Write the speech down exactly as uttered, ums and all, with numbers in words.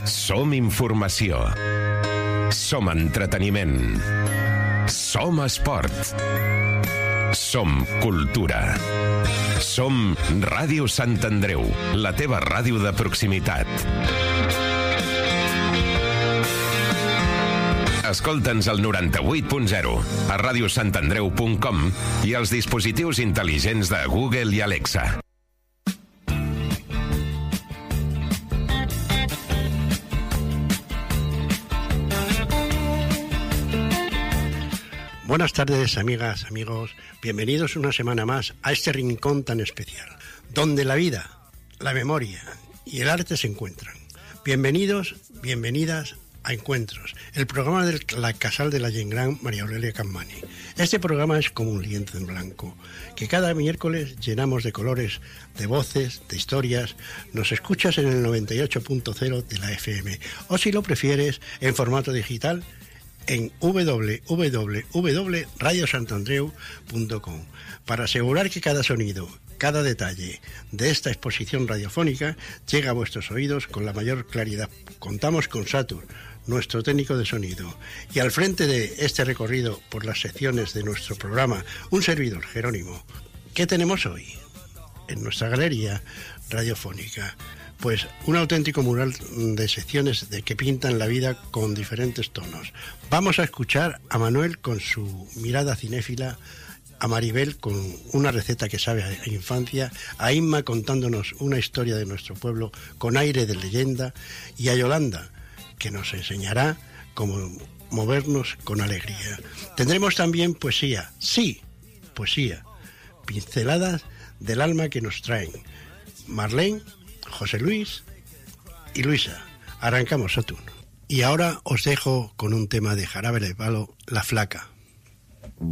Som informació. Som entreteniment. Som esport. Som cultura. Som Ràdio Sant Andreu, la teva ràdio de proximitat. Escolta'ns al noranta-vuit punt zero, a radiosantandreu punt com i als dispositius intel·ligents de Google i Alexa. Buenas tardes, amigas, amigos. Bienvenidos una semana más a este rincón tan especial, donde la vida, la memoria y el arte se encuentran. Bienvenidos, bienvenidas a Encuentros, el programa de la Casal de la Gent Gran María Aurelia Capmany. Este programa es como un lienzo en blanco, que cada miércoles llenamos de colores, de voces, de historias. Nos escuchas en el noventa y ocho punto cero de la F M, o si lo prefieres, en formato digital, en doble u doble u doble u punto radio sant andreu punto com, para asegurar que cada sonido, cada detalle de esta exposición radiofónica llega a vuestros oídos con la mayor claridad. Contamos con Satur, nuestro técnico de sonido, y al frente de este recorrido por las secciones de nuestro programa, un servidor, Jerónimo. ¿Qué tenemos hoy en nuestra galería radiofónica? Pues un auténtico mural de secciones de que pintan la vida con diferentes tonos. Vamos a escuchar a Manuel con su mirada cinéfila, a Maribel con una receta que sabe a infancia, a Inma contándonos una historia de nuestro pueblo con aire de leyenda, y a Yolanda, que nos enseñará cómo movernos con alegría. Tendremos también poesía, sí, poesía, pinceladas del alma que nos traen Marlene, José Luis y Luisa. Arrancamos, Saturno. Y ahora os dejo con un tema de Jarabe de Palo, La Flaca.